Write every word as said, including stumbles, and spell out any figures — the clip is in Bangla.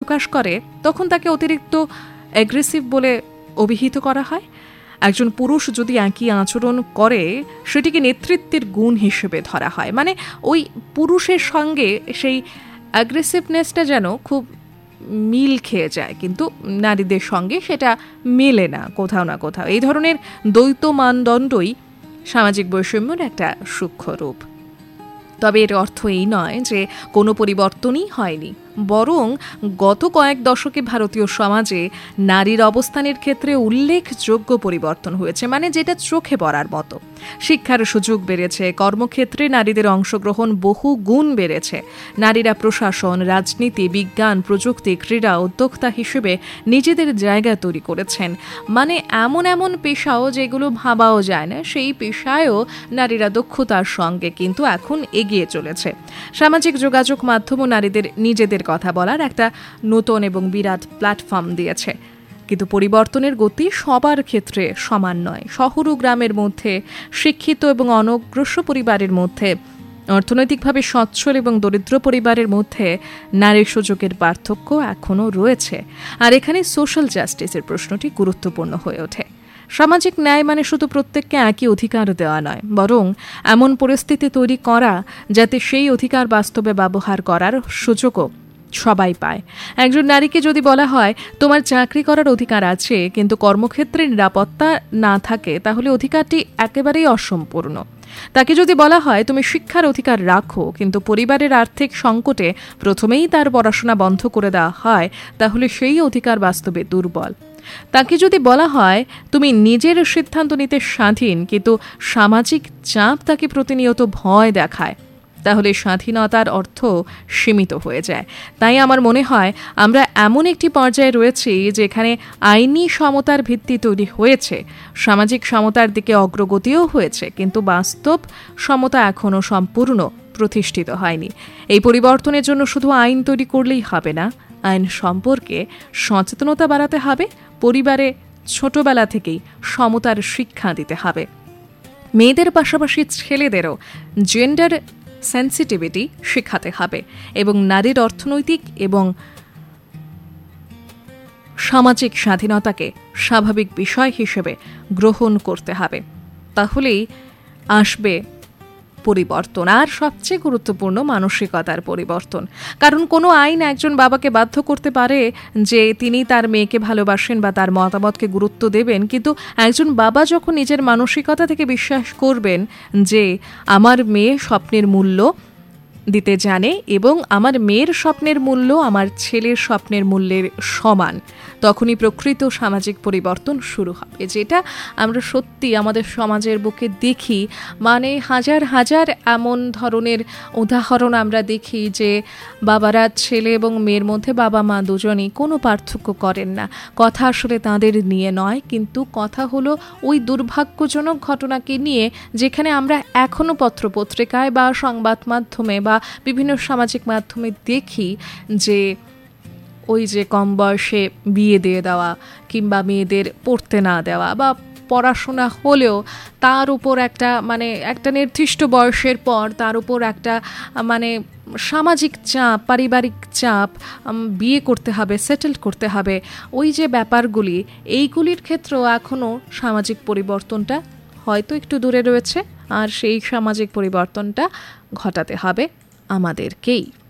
প্রকাশ করে তখন তাকে অতিরিক্ত অ্যাগ্রেসিভ বলে অভিহিত করা হয়। একজন পুরুষ যদি একই আচরণ করে সেটিকে নেতৃত্বের গুণ হিসেবে ধরা হয়। মানে ওই পুরুষের সঙ্গে সেই অ্যাগ্রেসিভনেসটা যেন খুব মিল খেয়ে যায়, কিন্তু নারীদের সঙ্গে সেটা মেলে না কোথাও না কোথাও। এই ধরনের দ্বৈত মানদণ্ডই সামাজিক বৈষম্যের একটা সূক্ষ্ম রূপ। তবে এর অর্থ এই নয় যে কোনো পরিবর্তনই হয়নি, বরং গত কয়েক দশকে ভারতীয় সমাজে নারীর অবস্থানের ক্ষেত্রে উল্লেখযোগ্য পরিবর্তন হয়েছে, মানে যেটা চোখে পড়ার মতো। শিক্ষার সুযোগ বেড়েছে, কর্মক্ষেত্রে নারীদের অংশগ্রহণ বহু গুণ বেড়েছে। নারীরা প্রশাসন, রাজনীতি, বিজ্ঞান, প্রযুক্তি, ক্রীড়া উদ্যোক্তা হিসেবে নিজেদের জায়গা তৈরি করেছেন। মানে এমন এমন পেশাও যেগুলো ভাবাও যায় না, সেই পেশায়ও নারীরা দক্ষতার সঙ্গে কিন্তু এখন এগিয়ে চলেছে। সামাজিক যোগাযোগ মাধ্যমও নারীদের নিজেদের কথা বলার একটা নতুন এবং বিরাট প্ল্যাটফর্ম দিয়েছে। কিন্তু পরিবর্তনের গতি সবার ক্ষেত্রে সমান নয়। শহর ও গ্রামের মধ্যে, শিক্ষিত এবং অনগ্রসর পরিবারের মধ্যে, অর্থনৈতিকভাবে সচ্ছল এবং দরিদ্র পরিবারের মধ্যে নারীর সুযোগের পার্থক্য এখনও রয়েছে। আর এখানে সোশ্যাল জাস্টিসের প্রশ্নটি গুরুত্বপূর্ণ হয়ে ওঠে। সামাজিক ন্যায় মানে শুধু প্রত্যেককে একই অধিকার দেওয়া নয়, বরং এমন পরিস্থিতি তৈরি করা যাতে সেই অধিকার বাস্তবে ব্যবহার করার সুযোগও সবাই পায়। একজন নারীকে যদি বলা হয় তোমার চাকরি করার অধিকার আছে কিন্তু কর্মক্ষেত্রে নিরাপত্তা না থাকে, তাহলে অধিকারটি একেবারেই অসম্পূর্ণ। তাকে যদি বলা হয় তুমি শিক্ষার অধিকার রাখো কিন্তু পরিবারের আর্থিক সংকটে প্রথমেই তার পড়াশোনা বন্ধ করে দেওয়া হয়, তাহলে সেই অধিকার বাস্তবে দুর্বল। তাকে যদি বলা হয় তুমি নিজের সিদ্ধান্ত নিতে স্বাধীন কিন্তু সামাজিক চাপ তাকে প্রতিনিয়ত ভয় দেখায়, তাহলে স্বাধীনতার অর্থ সীমিত হয়ে যায়। তাই আমার মনে হয় আমরা এমন একটি পর্যায়ে রয়েছি যেখানে আইনি সমতার ভিত্তি তৈরি হয়েছে, সামাজিক সমতার দিকে অগ্রগতিও হয়েছে, কিন্তু বাস্তব সমতা এখনও সম্পূর্ণ প্রতিষ্ঠিত হয়নি। এই পরিবর্তনের জন্য শুধু আইন তৈরি করলেই হবে না, আইন সম্পর্কে সচেতনতা বাড়াতে হবে, পরিবারে ছোটবেলা থেকেই সমতার শিক্ষা দিতে হবে। মেয়েদের পাশাপাশি ছেলেদেরও জেন্ডার সেন্সিটিভিটি শেখাতে হবে এবং নারীর অর্থনৈতিক এবং সামাজিক স্বাধীনতাকে স্বাভাবিক বিষয় হিসেবে গ্রহণ করতে হবে। তাহলেই আসবে পরিবর্তন, আর সবচেয়ে গুরুত্বপূর্ণ মানসিকতার পরিবর্তন। কারণ কোনো আইন একজন বাবাকে বাধ্য করতে পারে যে তিনি তার মেয়েকে ভালোবাসেন বা তার মতামতকে গুরুত্ব দেবেন, কিন্তু একজন বাবা যখন নিজের মানসিকতা থেকে বিশ্বাস করবেন যে আমার মেয়ে স্বপ্নের মূল্য দিতে জানে এবং আমার মেয়ের স্বপ্নের মূল্য আমার ছেলের স্বপ্নের মূল্যের সমান, তখনই প্রকৃত সামাজিক পরিবর্তন শুরু হবে, যেটা আমরা সত্যি আমাদের সমাজের বুকে দেখি। মানে হাজার হাজার এমন ধরনের উদাহরণ আমরা দেখি যে বাবারা ছেলে এবং মেয়ের মধ্যে, বাবা মা দুজনেই কোনো পার্থক্য করেন না। কথা আসলে তাদের নিয়ে নয়, কিন্তু কথা হলো ওই দুর্ভাগ্যজনক ঘটনাকে নিয়ে, যেখানে আমরা এখনও পত্রপত্রিকায় বা সংবাদ মাধ্যমে বা বিভিন্ন সামাজিক মাধ্যমে দেখি যে ওই যে কম বয়সে বিয়ে দিয়ে দেওয়া কিংবা মেয়েদের পড়তে না দেওয়া বা পড়াশোনা হলেও তার উপর একটা মানে একটা নির্দিষ্ট বয়সের পর তার উপর একটা মানে সামাজিক চাপ, পারিবারিক চাপ, বিয়ে করতে হবে, সেটেল করতে হবে, ওই যে ব্যাপারগুলি, এইগুলির ক্ষেত্রেও এখনও সামাজিক পরিবর্তনটা হয়তো একটু দূরে রয়েছে। আর সেই সামাজিক পরিবর্তনটা ঘটাতে হবে আমাদেরকেই।